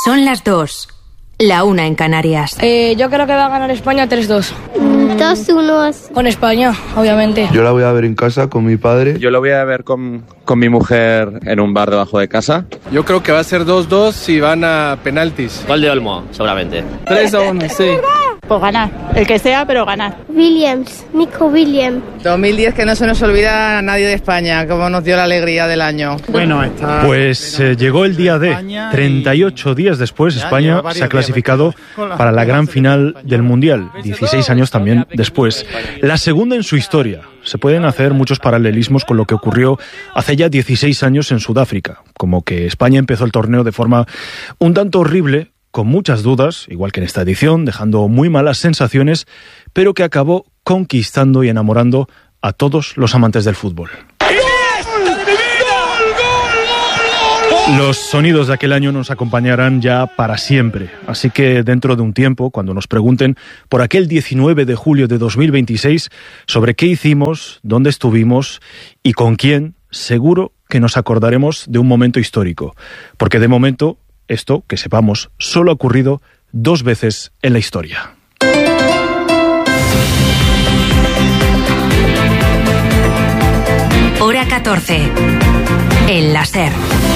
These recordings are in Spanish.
Son las 2, la 1 en Canarias. Yo creo que va a ganar España 3-2. 2-1. Con España, obviamente. Yo la voy a ver en casa con mi padre. Yo la voy a ver con mi mujer en un bar debajo de casa. Yo creo que va a ser 2-2 si van a penaltis. Gol de Olmo, seguramente. 3-1, sí. Pues ganar, el que sea, pero ganar. Williams, Nico Williams. 2010, que no se nos olvida a nadie de España, como nos dio la alegría del año. Bueno, pues llegó el día D. 38 días después, España se ha clasificado para la gran final del Mundial. 16 años también después. La segunda en su historia. Se pueden hacer muchos paralelismos con lo que ocurrió hace ya 16 años en Sudáfrica. Como que España empezó el torneo de forma un tanto horrible, con muchas dudas, igual que en esta edición, dejando muy malas sensaciones, pero que acabó conquistando y enamorando a todos los amantes del fútbol. Los sonidos de aquel año nos acompañarán ya para siempre, así que dentro de un tiempo, cuando nos pregunten por aquel 19 de julio de 2026, sobre qué hicimos, dónde estuvimos y con quién, seguro que nos acordaremos de un momento histórico, porque de momento, esto, que sepamos, solo ha ocurrido 2 veces en la historia. Hora 14. El láser.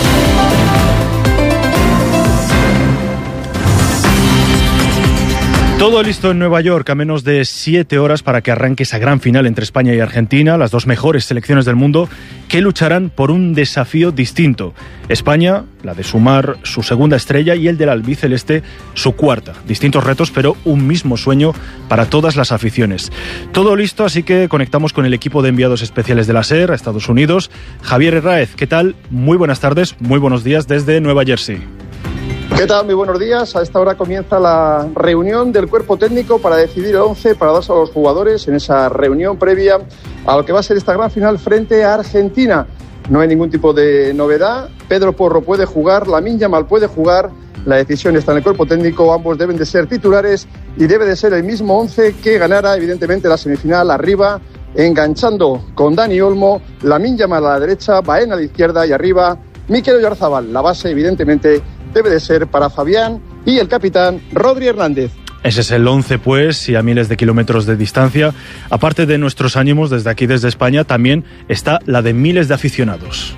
Todo listo en Nueva York, a menos de 7 horas para que arranque esa gran final entre España y Argentina, las 2 mejores selecciones del mundo, que lucharán por un desafío distinto. España, la de sumar su segunda estrella, y el del albiceleste, su cuarta. Distintos retos, pero un mismo sueño para todas las aficiones. Todo listo, así que conectamos con el equipo de enviados especiales de la SER a Estados Unidos. Javier Herráez, ¿qué tal? Muy buenas tardes, muy buenos días desde Nueva Jersey. ¿Qué tal? Muy buenos días. A esta hora comienza la reunión del cuerpo técnico para decidir el 11 para darse a los jugadores en esa reunión previa a lo que va a ser esta gran final frente a Argentina. No hay ningún tipo de novedad. Pedro Porro puede jugar, Lamine Yamal puede jugar. La decisión está en el cuerpo técnico. Ambos deben de ser titulares y debe de ser el mismo 11 que ganara evidentemente la semifinal arriba, enganchando con Dani Olmo, Lamine Yamal a la derecha, Baena a la izquierda y arriba Mikel Oyarzabal. La base evidentemente debe de ser para Fabián y el capitán Rodri Hernández. Ese es el 11, pues, y a miles de kilómetros de distancia. Aparte de nuestros ánimos desde aquí, desde España, también está la de miles de aficionados.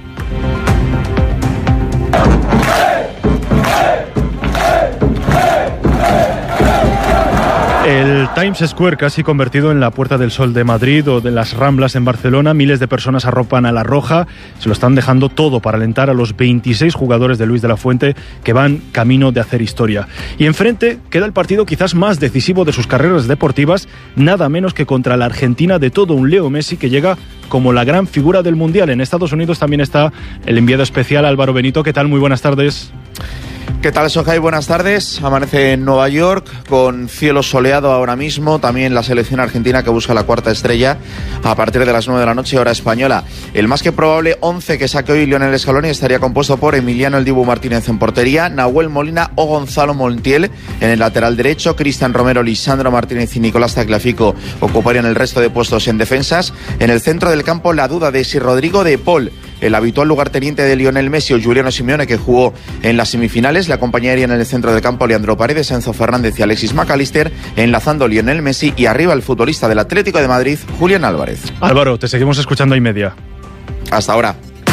El Times Square, casi convertido en la Puerta del Sol de Madrid o de las Ramblas en Barcelona, miles de personas arropan a la roja, se lo están dejando todo para alentar a los 26 jugadores de Luis de la Fuente que van camino de hacer historia. Y enfrente queda el partido quizás más decisivo de sus carreras deportivas, nada menos que contra la Argentina de todo un Leo Messi, que llega como la gran figura del Mundial. En Estados Unidos también está el enviado especial Álvaro Benito. ¿Qué tal? Muy buenas tardes. ¿Qué tal, Sojai? Buenas tardes. Amanece en Nueva York con cielo soleado ahora mismo. También la selección argentina que busca la cuarta estrella a partir de las 9 de la noche, hora española. El más que probable 11 que saque hoy Lionel Scaloni estaría compuesto por Emiliano El Dibu Martínez en portería, Nahuel Molina o Gonzalo Montiel en el lateral derecho, Cristian Romero, Lisandro Martínez y Nicolás Tagliafico ocuparían el resto de puestos en defensas. En el centro del campo la duda de si Rodrigo de Paul, el habitual lugarteniente de Lionel Messi, o Giuliano Simeone, que jugó en las semifinales. Le acompañarían en el centro del campo Leandro Paredes, Enzo Fernández y Alexis McAllister, enlazando Lionel Messi, y arriba el futbolista del Atlético de Madrid, Julián Álvarez. Álvaro, te seguimos escuchando a y media. Hasta ahora.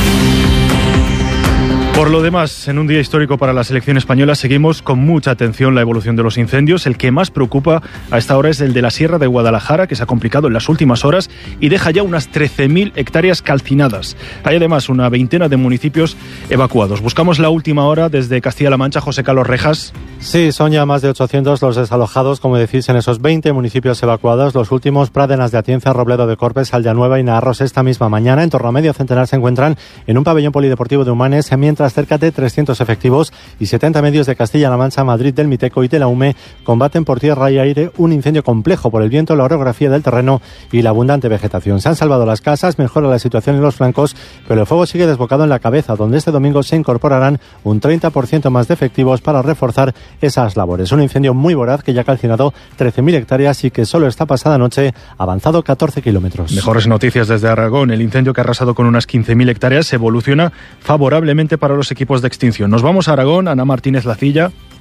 Por lo demás, en un día histórico para la selección española, seguimos con mucha atención la evolución de los incendios. El que más preocupa a esta hora es el de la Sierra de Guadalajara, que se ha complicado en las últimas horas y deja ya unas 13.000 hectáreas calcinadas. Hay además una veintena de municipios evacuados. Buscamos la última hora desde Castilla-La Mancha. José Carlos Rejas. Sí, son ya más de 800 los desalojados, como decís, en esos 20 municipios evacuados. Los últimos, Pradenas de Atienza, Robledo de Corpes, Aldeanueva y Naharros, esta misma mañana. En torno a medio centenar se encuentran en un pabellón polideportivo de Humanes, mientras cerca de 300 efectivos y 70 medios de Castilla-La Mancha, Madrid del Miteco y de la UME combaten por tierra y aire un incendio complejo por el viento, la orografía del terreno y la abundante vegetación. Se han salvado las casas, mejora la situación en los flancos, pero el fuego sigue desbocado en la cabeza, donde este domingo se incorporarán un 30% más de efectivos para reforzar esas labores. Un incendio muy voraz que ya ha calcinado 13.000 hectáreas y que solo esta pasada noche ha avanzado 14 kilómetros. Mejores noticias desde Aragón. El incendio, que ha arrasado con unas 15.000 hectáreas, evoluciona favorablemente para los equipos de extinción. Nos vamos a Aragón. Ana Martínez Lacilla.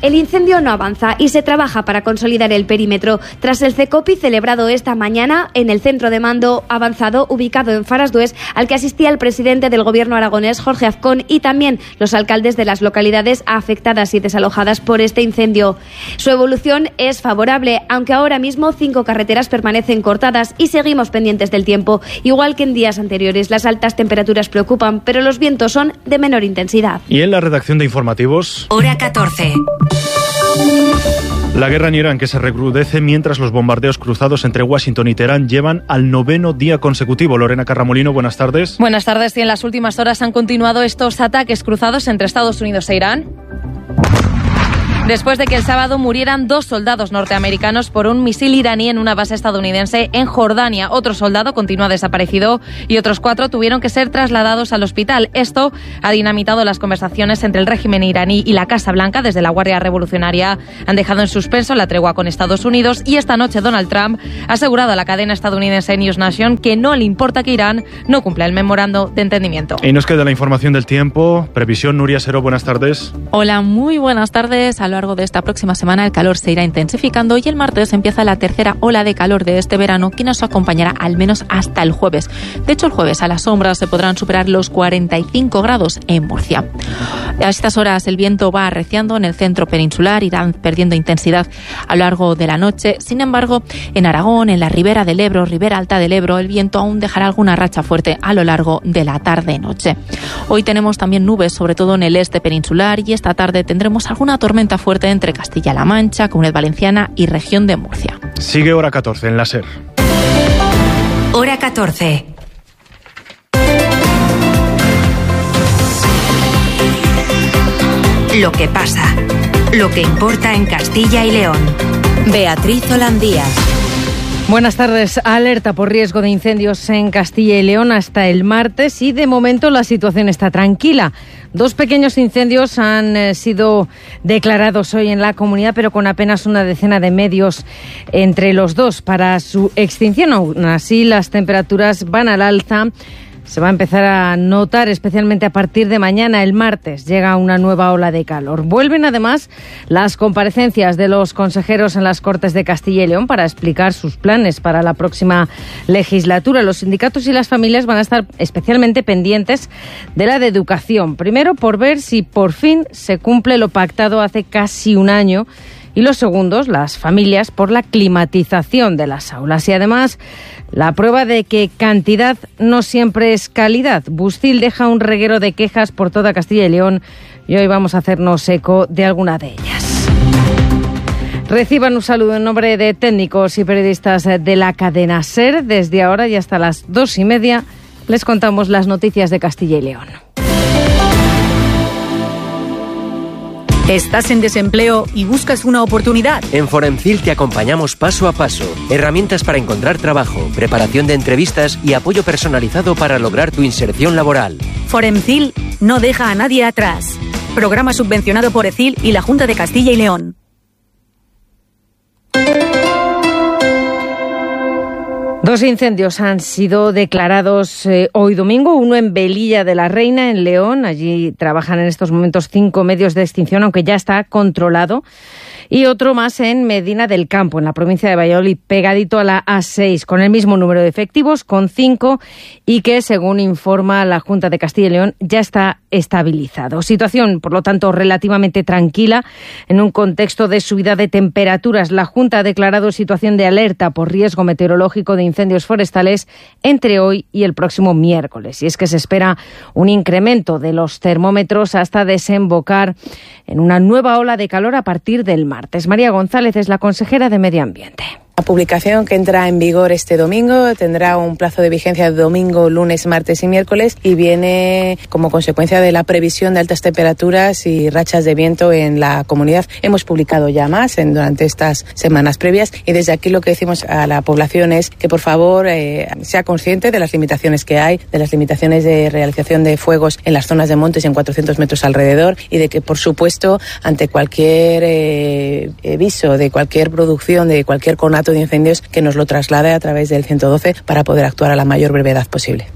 el incendio no avanza y se trabaja para consolidar el perímetro. Tras el CECOPI celebrado esta mañana en el centro de mando avanzado ubicado en Farasdués, al que asistía el presidente del gobierno aragonés, Jorge Azcón, y también los alcaldes de las localidades afectadas y desalojadas por este incendio. Su evolución es favorable, aunque ahora mismo 5 carreteras permanecen cortadas y seguimos pendientes del tiempo. Igual que en días anteriores, las altas temperaturas preocupan, pero los vientos son de menor intensidad. Y en la redacción de informativos... Hora 14. La guerra en Irán, que se recrudece mientras los bombardeos cruzados entre Washington y Teherán llevan al 9º día consecutivo. Lorena Carramolino, buenas tardes. Buenas tardes. Y en las últimas horas han continuado estos ataques cruzados entre Estados Unidos e Irán, después de que el sábado murieran 2 soldados norteamericanos por un misil iraní en una base estadounidense en Jordania. Otro soldado continúa desaparecido y otros 4 tuvieron que ser trasladados al hospital. Esto ha dinamitado las conversaciones entre el régimen iraní y la Casa Blanca. Desde la Guardia Revolucionaria han dejado en suspenso la tregua con Estados Unidos y esta noche Donald Trump ha asegurado a la cadena estadounidense News Nation que no le importa que Irán no cumpla el memorando de entendimiento. Y nos queda la información del tiempo. Previsión, Nuria Seró, buenas tardes. Hola, muy buenas tardes. A lo largo de esta próxima semana el calor se irá intensificando y el martes empieza la tercera ola de calor de este verano que nos acompañará al menos hasta el jueves. De hecho, el jueves a la sombra se podrán superar los 45 grados en Murcia. A estas horas el viento va arreciando en el centro peninsular, irán perdiendo intensidad a lo largo de la noche. Sin embargo, en Aragón, en la ribera del Ebro, ribera alta del Ebro, el viento aún dejará alguna racha fuerte a lo largo de la tarde-noche. Hoy tenemos también nubes, sobre todo en el este peninsular, y esta tarde tendremos alguna tormenta fuerte entre Castilla-La Mancha, Comunidad Valenciana y región de Murcia. Sigue Hora 14 en la SER. Hora 14. Lo que pasa, lo que importa en Castilla y León. Beatriz Holandía. Buenas tardes. Alerta por riesgo de incendios en Castilla y León hasta el martes y de momento la situación está tranquila. 2 pequeños incendios han sido declarados hoy en la comunidad, pero con apenas una decena de medios entre los dos para su extinción. Aún así, las temperaturas van al alza. Se va a empezar a notar especialmente a partir de mañana, el martes. Llega una nueva ola de calor. Vuelven además las comparecencias de los consejeros en las Cortes de Castilla y León para explicar sus planes para la próxima legislatura. Los sindicatos y las familias van a estar especialmente pendientes de la de educación. Primero, por ver si por fin se cumple lo pactado hace casi un año. Y los segundos, las familias, por la climatización de las aulas. Y además, la prueba de que cantidad no siempre es calidad. Bustil deja un reguero de quejas por toda Castilla y León y hoy vamos a hacernos eco de alguna de ellas. Reciban un saludo en nombre de técnicos y periodistas de la cadena SER. Desde ahora y hasta las 2:30 les contamos las noticias de Castilla y León. ¿Estás en desempleo y buscas una oportunidad? En Foremcil te acompañamos paso a paso. Herramientas para encontrar trabajo, preparación de entrevistas y apoyo personalizado para lograr tu inserción laboral. Foremcil no deja a nadie atrás. Programa subvencionado por ECIL y la Junta de Castilla y León. Dos incendios han sido declarados hoy domingo, uno en Velilla de la Reina, en León. Allí trabajan en estos momentos 5 medios de extinción, aunque ya está controlado. Y otro más en Medina del Campo, en la provincia de Valladolid, pegadito a la A6, con el mismo número de efectivos, con 5, y que, según informa la Junta de Castilla y León, ya está estabilizado. Situación, por lo tanto, relativamente tranquila en un contexto de subida de temperaturas. La Junta ha declarado situación de alerta por riesgo meteorológico de incendios forestales entre hoy y el próximo miércoles. Y es que se espera un incremento de los termómetros hasta desembocar en una nueva ola de calor a partir del martes. María González es la consejera de Medio Ambiente. La publicación que entra en vigor este domingo tendrá un plazo de vigencia de domingo, lunes, martes y miércoles y viene como consecuencia de la previsión de altas temperaturas y rachas de viento en la comunidad. Hemos publicado ya más durante estas semanas previas y desde aquí lo que decimos a la población es que por favor sea consciente de las limitaciones que hay, de las limitaciones de realización de fuegos en las zonas de montes y en 400 metros alrededor y de que por supuesto ante cualquier aviso de cualquier producción, de cualquier conato de incendios que nos lo traslade a través del 112 para poder actuar a la mayor brevedad posible.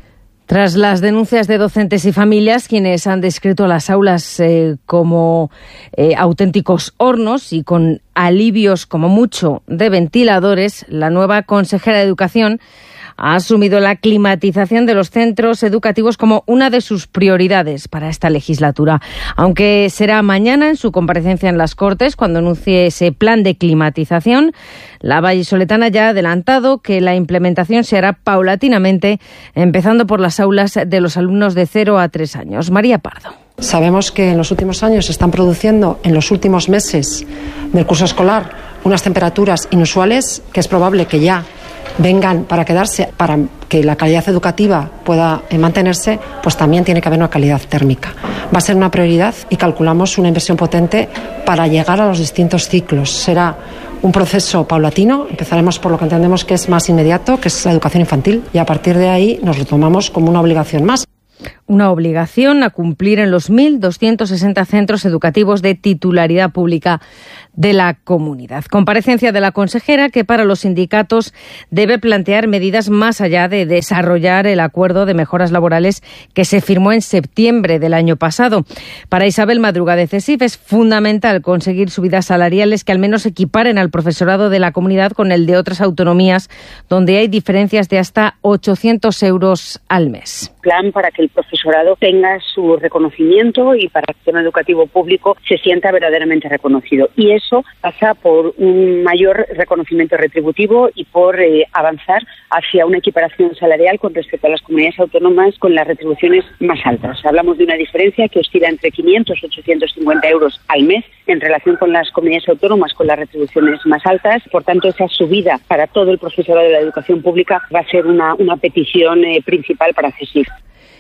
Tras las denuncias de docentes y familias, quienes han descrito las aulas como auténticos hornos y con alivios como mucho de ventiladores, la nueva consejera de Educación ha asumido la climatización de los centros educativos como una de sus prioridades para esta legislatura. Aunque será mañana en su comparecencia en las Cortes cuando anuncie ese plan de climatización, la vallisoletana ya ha adelantado que la implementación se hará paulatinamente, empezando por las aulas de los alumnos de 0 a 3 años. María Pardo. Sabemos que en los últimos años se están produciendo, en los últimos meses del curso escolar, unas temperaturas inusuales que es probable que ya vengan para quedarse. Para que la calidad educativa pueda mantenerse, pues también tiene que haber una calidad térmica. Va a ser una prioridad y calculamos una inversión potente para llegar a los distintos ciclos. Será un proceso paulatino, empezaremos por lo que entendemos que es más inmediato, que es la educación infantil, y a partir de ahí nos lo tomamos como una obligación más. Una obligación a cumplir en los 1.260 centros educativos de titularidad pública de la comunidad. Comparecencia de la consejera que para los sindicatos debe plantear medidas más allá de desarrollar el acuerdo de mejoras laborales que se firmó en septiembre del año pasado. Para Isabel Madruga de CESIF es fundamental conseguir subidas salariales que al menos equiparen al profesorado de la comunidad con el de otras autonomías, donde hay diferencias de hasta 800 euros al mes. Plan para que el profesorado tenga su reconocimiento y para que el sistema educativo público se sienta verdaderamente reconocido. Y eso pasa por un mayor reconocimiento retributivo y por avanzar hacia una equiparación salarial con respecto a las comunidades autónomas con las retribuciones más altas. Hablamos de una diferencia que oscila entre 500 y 850 euros al mes en relación con las comunidades autónomas con las retribuciones más altas. Por tanto, esa subida para todo el profesorado de la educación pública va a ser una petición principal para CESIF.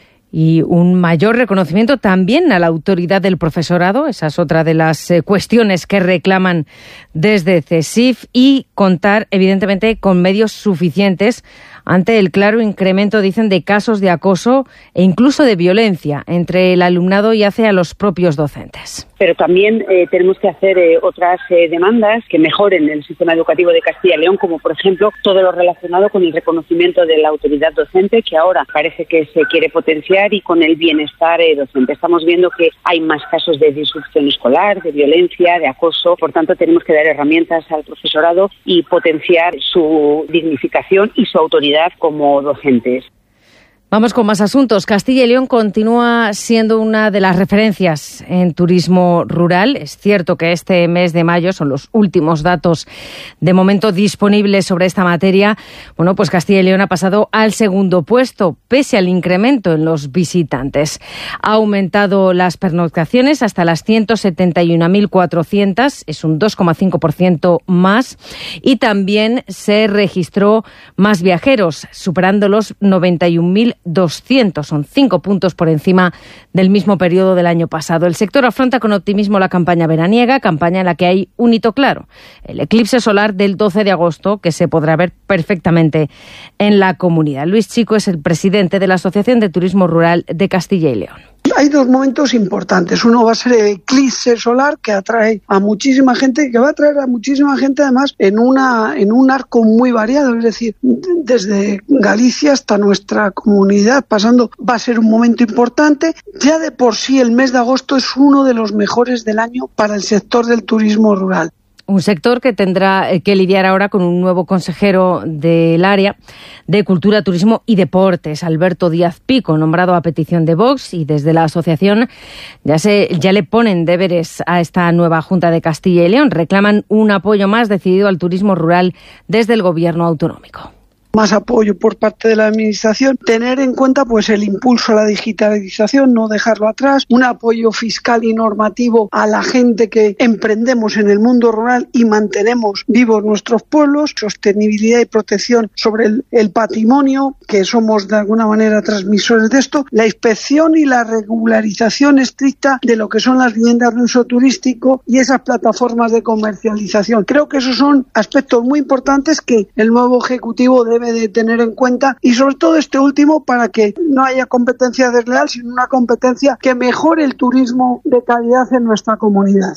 Y un mayor reconocimiento también a la autoridad del profesorado, esa es otra de las cuestiones que reclaman desde CESIF, y contar evidentemente con medios suficientes ante el claro incremento, dicen, de casos de acoso e incluso de violencia entre el alumnado y hacia los propios docentes. Pero también tenemos que hacer otras demandas que mejoren el sistema educativo de Castilla y León, como por ejemplo todo lo relacionado con el reconocimiento de la autoridad docente, que ahora parece que se quiere potenciar, y con el bienestar docente. Estamos viendo que hay más casos de disrupción escolar, de violencia, de acoso. Por tanto, tenemos que dar herramientas al profesorado y potenciar su dignificación y su autoridad como docentes. Vamos con más asuntos. Castilla y León continúa siendo una de las referencias en turismo rural. Es cierto que este mes de mayo son los últimos datos de momento disponibles sobre esta materia. Bueno, pues Castilla y León ha pasado al segundo puesto, pese al incremento en los visitantes. Ha aumentado las pernoctaciones hasta las 171.400, es un 2,5% más, y también se registró más viajeros, superando los 91.200, son 5 puntos por encima del mismo periodo del año pasado. El sector afronta con optimismo la campaña veraniega, campaña en la que hay un hito claro, el eclipse solar del 12 de agosto, que se podrá ver perfectamente en la comunidad. Luis Chico es el presidente de la Asociación de Turismo Rural de Castilla y León. Hay dos momentos importantes. Uno va a ser el eclipse solar, que atrae a muchísima gente, y que va a atraer a muchísima gente además en un arco muy variado, es decir, desde Galicia hasta nuestra comunidad, pasando. Va a ser un momento importante. Ya de por sí el mes de agosto es uno de los mejores del año para el sector del turismo rural. Un sector que tendrá que lidiar ahora con un nuevo consejero del área de Cultura, Turismo y Deportes, Alberto Díaz Pico, nombrado a petición de Vox, y desde la asociación ya le ponen deberes a esta nueva Junta de Castilla y León. Reclaman un apoyo más decidido al turismo rural desde el gobierno autonómico. Más apoyo por parte de la administración, tener en cuenta pues el impulso a la digitalización, no dejarlo atrás, un apoyo fiscal y normativo a la gente que emprendemos en el mundo rural y mantenemos vivos nuestros pueblos, sostenibilidad y protección sobre el patrimonio, que somos de alguna manera transmisores de esto, la inspección y la regularización estricta de lo que son las viviendas de uso turístico y esas plataformas de comercialización. Creo que esos son aspectos muy importantes que el nuevo Ejecutivo debe de tener en cuenta, y sobre todo este último, para que no haya competencia desleal, sino una competencia que mejore el turismo de calidad en nuestra comunidad.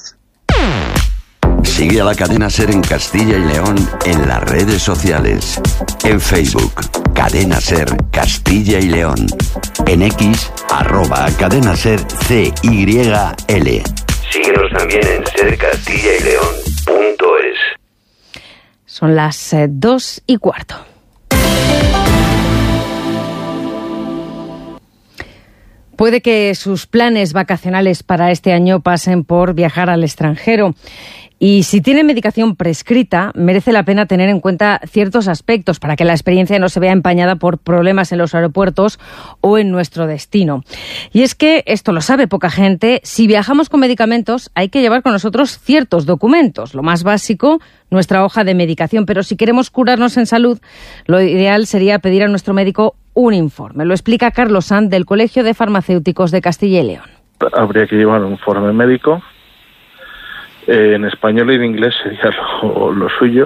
Sigue a la cadena SER en Castilla y León en las redes sociales, en Facebook, Cadena Ser Castilla y León. En X, @cadenasercyl. Síguenos también en sercastillayleón.es. Son las 2:15. Puede que sus planes vacacionales para este año pasen por viajar al extranjero. Y si tiene medicación prescrita, merece la pena tener en cuenta ciertos aspectos para que la experiencia no se vea empañada por problemas en los aeropuertos o en nuestro destino. Y es que, esto lo sabe poca gente, si viajamos con medicamentos hay que llevar con nosotros ciertos documentos. Lo más básico, nuestra hoja de medicación. Pero si queremos curarnos en salud, lo ideal sería pedir a nuestro médico un informe. Lo explica Carlos Sanz, del Colegio de Farmacéuticos de Castilla y León. Habría que llevar un informe médico. En español y en inglés sería lo suyo,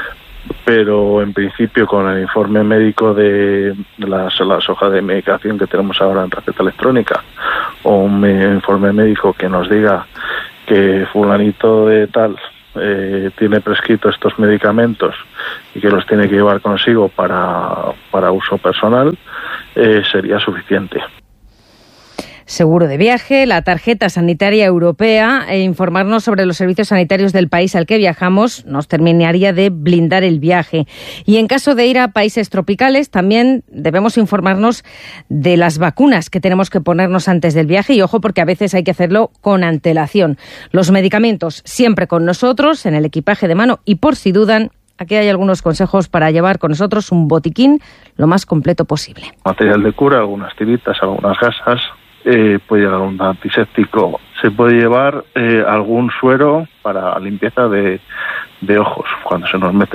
pero en principio con el informe médico de las hojas de medicación que tenemos ahora en receta electrónica, o un informe médico que nos diga que fulanito de tal tiene prescrito estos medicamentos y que los tiene que llevar consigo para uso personal, sería suficiente. Seguro de viaje, la tarjeta sanitaria europea e informarnos sobre los servicios sanitarios del país al que viajamos nos terminaría de blindar el viaje. Y en caso de ir a países tropicales, también debemos informarnos de las vacunas que tenemos que ponernos antes del viaje. Y ojo, porque a veces hay que hacerlo con antelación. Los medicamentos siempre con nosotros, en el equipaje de mano, y por si dudan, aquí hay algunos consejos para llevar con nosotros un botiquín lo más completo posible. Material de cura, algunas tiritas, algunas gasas. Puede llevar un antiséptico, se puede llevar algún suero para limpieza de ojos, cuando se nos mete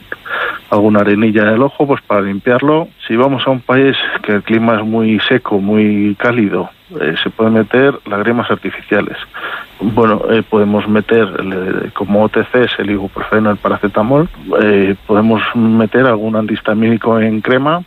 alguna arenilla en el ojo, pues para limpiarlo. Si vamos a un país que el clima es muy seco, muy cálido, se pueden meter lágrimas artificiales. Bueno, podemos meter como OTCs el ibuprofeno, el paracetamol, podemos meter algún antihistamínico en crema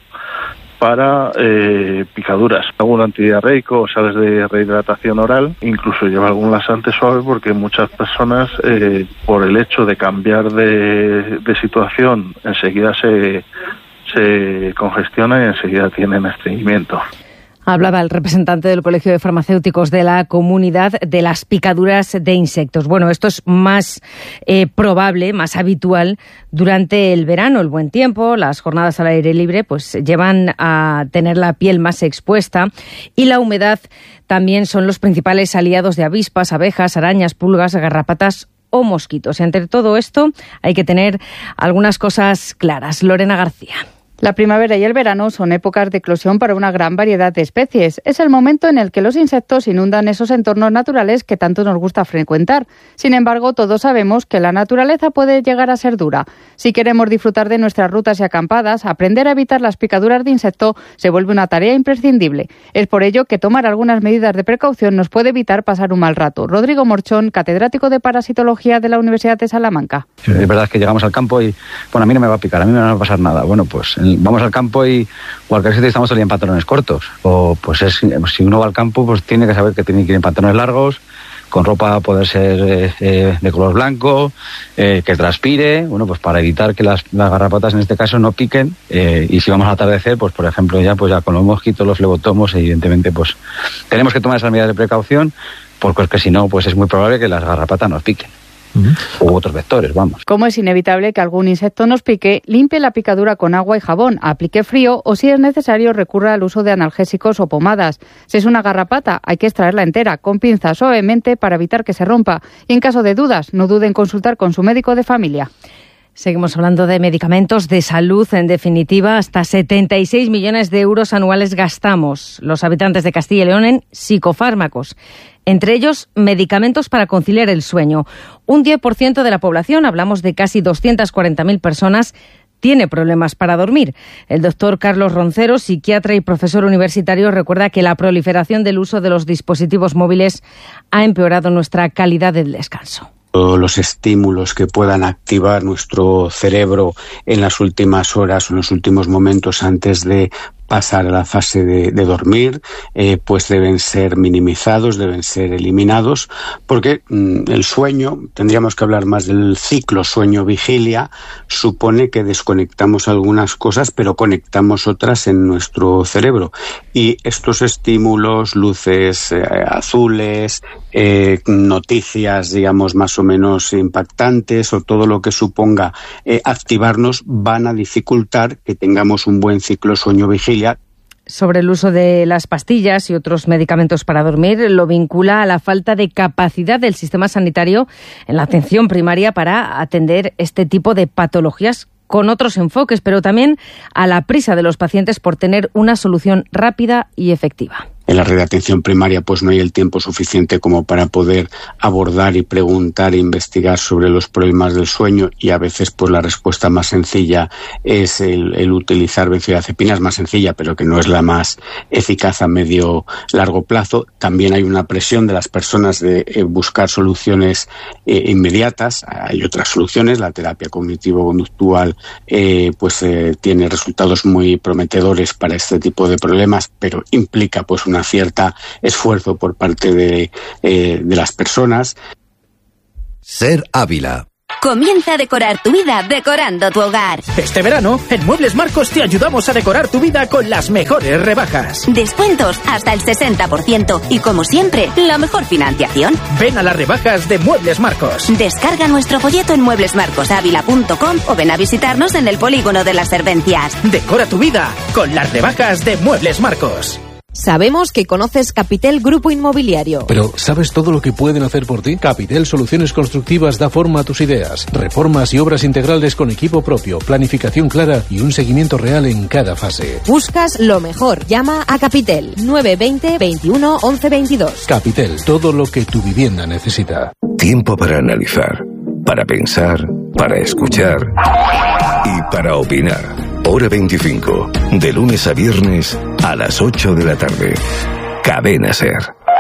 para picaduras, algún antidiarreico o sales de rehidratación oral, incluso lleva algún laxante suave, porque muchas personas por el hecho de cambiar de situación enseguida se congestionan y enseguida tienen estreñimiento. Hablaba el representante del Colegio de Farmacéuticos de la Comunidad de las picaduras de insectos. Bueno, esto es más probable, más habitual durante el verano, el buen tiempo, las jornadas al aire libre, pues llevan a tener la piel más expuesta, y la humedad también son los principales aliados de avispas, abejas, arañas, pulgas, garrapatas o mosquitos. Y ante todo esto hay que tener algunas cosas claras. Lorena García. La primavera y el verano son épocas de eclosión para una gran variedad de especies. Es el momento en el que los insectos inundan esos entornos naturales que tanto nos gusta frecuentar. Sin embargo, todos sabemos que la naturaleza puede llegar a ser dura. Si queremos disfrutar de nuestras rutas y acampadas, aprender a evitar las picaduras de insecto se vuelve una tarea imprescindible. Es por ello que tomar algunas medidas de precaución nos puede evitar pasar un mal rato. Rodrigo Morchón, catedrático de parasitología de la Universidad de Salamanca. Es verdad que llegamos al campo y, bueno, a mí no me va a picar, a mí no me va a pasar nada. Bueno, pues vamos al campo y cualquier sitio estamos todo el día en pantalones cortos. O pues si uno va al campo, pues tiene que saber que tiene que ir en pantalones largos, con ropa poder ser de color blanco, que transpire, bueno, pues para evitar que las garrapatas en este caso no piquen. Y si vamos a atardecer, pues por ejemplo ya con los mosquitos, los flebotomos, evidentemente pues tenemos que tomar esas medidas de precaución, porque si no, pues es muy probable que las garrapatas nos piquen. U otros vectores, vamos. Como es inevitable que algún insecto nos pique, limpie la picadura con agua y jabón, aplique frío o, si es necesario, recurra al uso de analgésicos o pomadas. Si es una garrapata, hay que extraerla entera, con pinzas suavemente para evitar que se rompa. Y en caso de dudas, no duden en consultar con su médico de familia. Seguimos hablando de medicamentos, de salud, en definitiva. Hasta 76 millones de euros anuales gastamos los habitantes de Castilla y León en psicofármacos. Entre ellos, medicamentos para conciliar el sueño. Un 10% de la población, hablamos de casi 240.000 personas, tiene problemas para dormir. El doctor Carlos Roncero, psiquiatra y profesor universitario, recuerda que la proliferación del uso de los dispositivos móviles ha empeorado nuestra calidad del descanso. Los estímulos que puedan activar nuestro cerebro en las últimas horas o en los últimos momentos antes de pasar a la fase de dormir, pues deben ser minimizados, deben ser eliminados, porque el sueño, tendríamos que hablar más del ciclo sueño-vigilia, supone que desconectamos algunas cosas, pero conectamos otras en nuestro cerebro. Y estos estímulos, luces azules, noticias, digamos, más o menos impactantes, o todo lo que suponga activarnos, van a dificultar que tengamos un buen ciclo sueño-vigilia. Sobre el uso de las pastillas y otros medicamentos para dormir, lo vincula a la falta de capacidad del sistema sanitario en la atención primaria para atender este tipo de patologías con otros enfoques, pero también a la prisa de los pacientes por tener una solución rápida y efectiva. En la red de atención primaria pues no hay el tiempo suficiente como para poder abordar y preguntar e investigar sobre los problemas del sueño, y a veces pues la respuesta más sencilla es el utilizar benzodiazepinas, más sencilla pero que no es la más eficaz a medio largo plazo. También hay una presión de las personas de buscar soluciones inmediatas. Hay otras soluciones, la terapia cognitivo-conductual tiene resultados muy prometedores para este tipo de problemas, pero implica pues una cierta esfuerzo por parte de las personas. Ser Ávila. Comienza a decorar tu vida decorando tu hogar. Este verano, en Muebles Marcos te ayudamos a decorar tu vida con las mejores rebajas. Descuentos hasta el 60% y, como siempre, la mejor financiación. Ven a las rebajas de Muebles Marcos. Descarga nuestro folleto en mueblesmarcosavila.com o ven a visitarnos en el Polígono de las Servencias. Decora tu vida con las rebajas de Muebles Marcos. Sabemos que conoces Capitel Grupo Inmobiliario. Pero ¿sabes todo lo que pueden hacer por ti? Capitel Soluciones Constructivas da forma a tus ideas. Reformas y obras integrales con equipo propio, planificación clara y un seguimiento real en cada fase. ¿Buscas lo mejor? Llama a Capitel 920 21 11 22. Capitel, todo lo que tu vivienda necesita. Tiempo para analizar, para pensar, para escuchar y para opinar. Hora 25, de lunes a viernes a las 8 de la tarde. Cadena SER.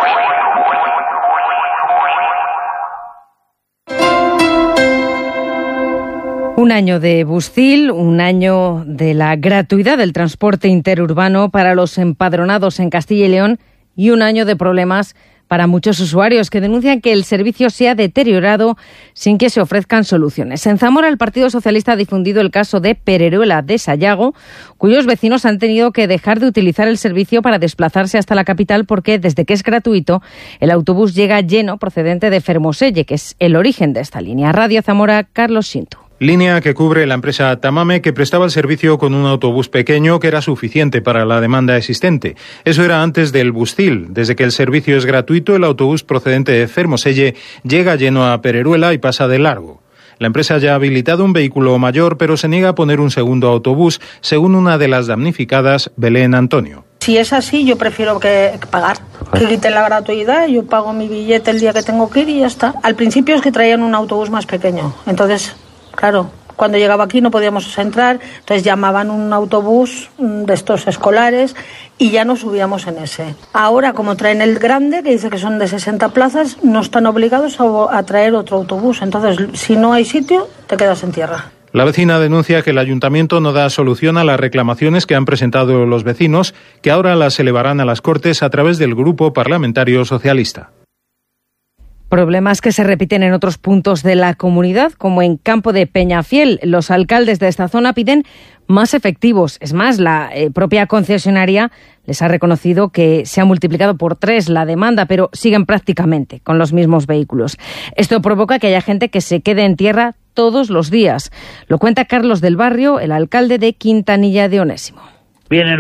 Un año de Buscil, un año de la gratuidad del transporte interurbano para los empadronados en Castilla y León, y un año de problemas para muchos usuarios que denuncian que el servicio se ha deteriorado sin que se ofrezcan soluciones. En Zamora, el Partido Socialista ha difundido el caso de Pereruela de Sayago, cuyos vecinos han tenido que dejar de utilizar el servicio para desplazarse hasta la capital porque, desde que es gratuito, el autobús llega lleno procedente de Fermoselle, que es el origen de esta línea. Radio Zamora, Carlos Sintu. Línea que cubre la empresa Tamame, que prestaba el servicio con un autobús pequeño que era suficiente para la demanda existente. Eso era antes del Buscil. Desde que el servicio es gratuito, el autobús procedente de Fermoselle llega lleno a Pereruela y pasa de largo. La empresa ya ha habilitado un vehículo mayor, pero se niega a poner un segundo autobús, según una de las damnificadas, Belén Antonio. Si es así, yo prefiero que pagar, que quiten la gratuidad, yo pago mi billete el día que tengo que ir y ya está. Al principio es que traían un autobús más pequeño, entonces, claro, cuando llegaba aquí no podíamos entrar, entonces llamaban un autobús de estos escolares y ya nos subíamos en ese. Ahora, como traen el grande, que dice que son de 60 plazas, no están obligados a traer otro autobús. Entonces, si no hay sitio, te quedas en tierra. La vecina denuncia que el ayuntamiento no da solución a las reclamaciones que han presentado los vecinos, que ahora las elevarán a las Cortes a través del Grupo Parlamentario Socialista. Problemas que se repiten en otros puntos de la comunidad, como en Campo de Peñafiel. Los alcaldes de esta zona piden más efectivos. Es más, la propia concesionaria les ha reconocido que se ha multiplicado por 3 la demanda, pero siguen prácticamente con los mismos vehículos. Esto provoca que haya gente que se quede en tierra todos los días. Lo cuenta Carlos del Barrio, el alcalde de Quintanilla de Onésimo. Vienen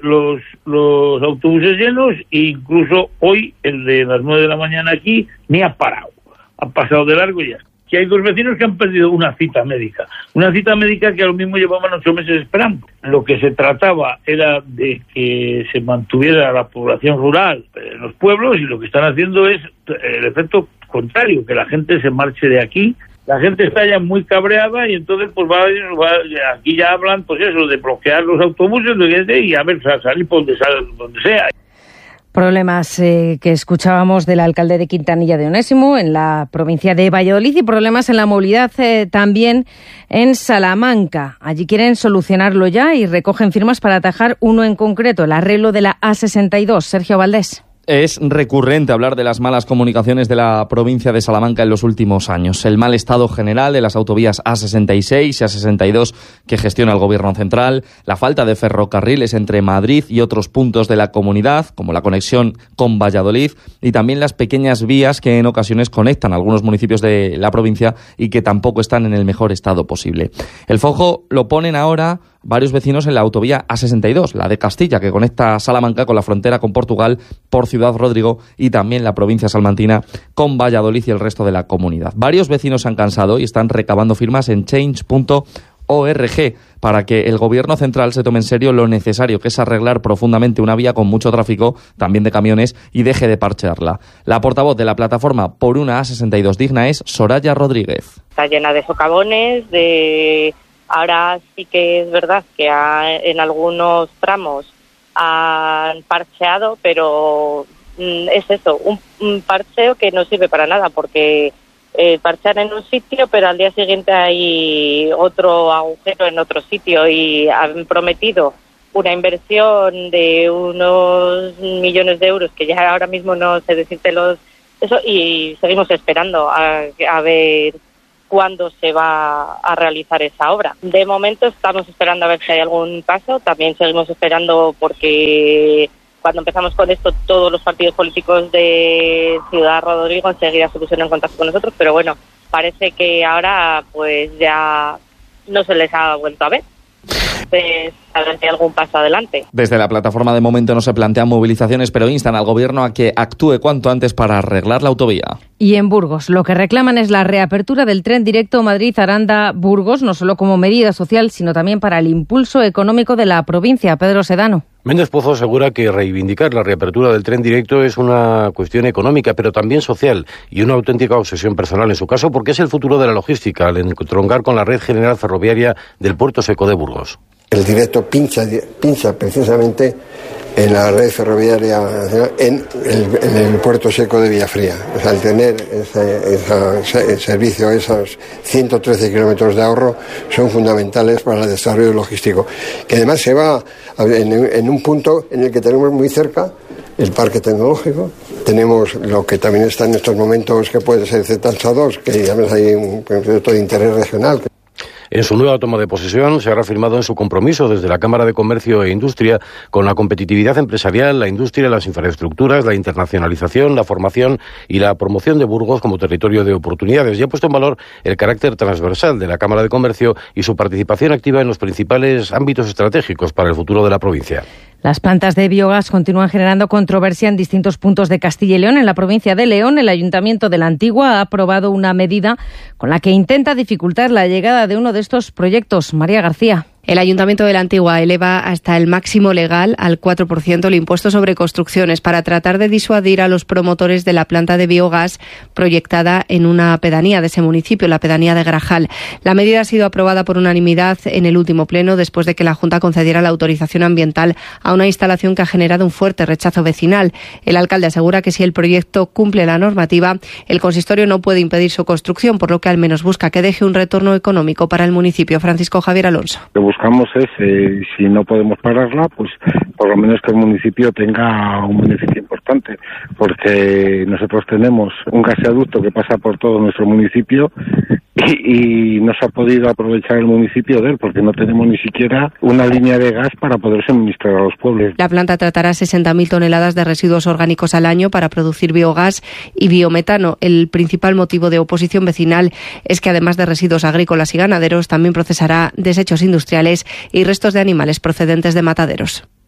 los autobuses llenos e incluso hoy, el de las 9 de la mañana aquí, ni ha parado. Ha pasado de largo y ya. Que hay 2 vecinos que han perdido una cita médica. Una cita médica que a lo mismo llevaban 8 meses esperando. Lo que se trataba era de que se mantuviera la población rural en los pueblos, y lo que están haciendo es el efecto contrario, que la gente se marche de aquí. La gente está ya muy cabreada y entonces pues aquí ya hablan pues eso de bloquear los autobuses y a ver, salir por donde sea. Problemas que escuchábamos del alcalde de Quintanilla de Onésimo, en la provincia de Valladolid, y problemas en la movilidad también en Salamanca. Allí quieren solucionarlo ya y recogen firmas para atajar uno en concreto, el arreglo de la A62. Sergio Valdés. Es recurrente hablar de las malas comunicaciones de la provincia de Salamanca en los últimos años. El mal estado general de las autovías A66 y A62 que gestiona el Gobierno central, la falta de ferrocarriles entre Madrid y otros puntos de la comunidad, como la conexión con Valladolid, y también las pequeñas vías que en ocasiones conectan a algunos municipios de la provincia y que tampoco están en el mejor estado posible. El foco lo ponen ahora varios vecinos en la autovía A62, la de Castilla, que conecta Salamanca con la frontera con Portugal por Ciudad Rodrigo, y también la provincia salmantina con Valladolid y el resto de la comunidad. Varios vecinos se han cansado y están recabando firmas en change.org para que el Gobierno central se tome en serio lo necesario que es arreglar profundamente una vía con mucho tráfico, también de camiones, y deje de parchearla. La portavoz de la plataforma Por una A62 Digna es Soraya Rodríguez. Está llena de socavones, ahora sí que es verdad que en algunos tramos han parcheado, pero es eso, un parcheo que no sirve para nada, porque parchean en un sitio, pero al día siguiente hay otro agujero en otro sitio, y han prometido una inversión de unos millones de euros que ya ahora mismo no sé decirte eso, y seguimos esperando a ver cuándo se va a realizar esa obra. De momento estamos esperando a ver si hay algún paso. También seguimos esperando porque cuando empezamos con esto todos los partidos políticos de Ciudad Rodrigo enseguida se pusieron en contacto con nosotros, pero bueno, parece que ahora pues ya no se les ha vuelto a ver. Pues, a ver si hay algún paso adelante. Desde la plataforma de momento no se plantean movilizaciones, pero instan al Gobierno a que actúe cuanto antes para arreglar la autovía. Y en Burgos, lo que reclaman es la reapertura del tren directo Madrid-Aranda-Burgos, no solo como medida social, sino también para el impulso económico de la provincia. Pedro Sedano. Méndez Pozo asegura que reivindicar la reapertura del tren directo es una cuestión económica, pero también social, y una auténtica obsesión personal en su caso, porque es el futuro de la logística, al entroncar con la red general ferroviaria del Puerto Seco de Burgos. El directo pincha precisamente en la red ferroviaria en el puerto seco de Villafría. O sea, el tener ese servicio, esos 113 kilómetros de ahorro, son fundamentales para el desarrollo logístico. Que además se va en un punto en el que tenemos muy cerca el parque tecnológico. Tenemos lo que también está en estos momentos, que puede ser Z2, que digamos hay un proyecto de interés regional. En su nueva toma de posesión se ha reafirmado en su compromiso desde la Cámara de Comercio e Industria con la competitividad empresarial, la industria, las infraestructuras, la internacionalización, la formación y la promoción de Burgos como territorio de oportunidades, y ha puesto en valor el carácter transversal de la Cámara de Comercio y su participación activa en los principales ámbitos estratégicos para el futuro de la provincia. Las plantas de biogás continúan generando controversia en distintos puntos de Castilla y León. En la provincia de León, el Ayuntamiento de la Antigua ha aprobado una medida con la que intenta dificultar la llegada de uno de estos proyectos. María García. El Ayuntamiento de la Antigua eleva hasta el máximo legal al 4% el impuesto sobre construcciones para tratar de disuadir a los promotores de la planta de biogás proyectada en una pedanía de ese municipio, la pedanía de Grajal. La medida ha sido aprobada por unanimidad en el último pleno después de que la Junta concediera la autorización ambiental a una instalación que ha generado un fuerte rechazo vecinal. El alcalde asegura que si el proyecto cumple la normativa, el consistorio no puede impedir su construcción, por lo que al menos busca que deje un retorno económico para el municipio. Francisco Javier Alonso. Buscamos es, si no podemos pararla, pues por lo menos que el municipio tenga un beneficio importante, porque nosotros tenemos un gasoducto que pasa por todo nuestro municipio y no se ha podido aprovechar el municipio de él, porque no tenemos ni siquiera una línea de gas para poder suministrar a los pueblos. La planta tratará 60.000 toneladas de residuos orgánicos al año para producir biogás y biometano. El principal motivo de oposición vecinal es que además de residuos agrícolas y ganaderos, también procesará desechos industriales y restos de animales procedentes de mataderos.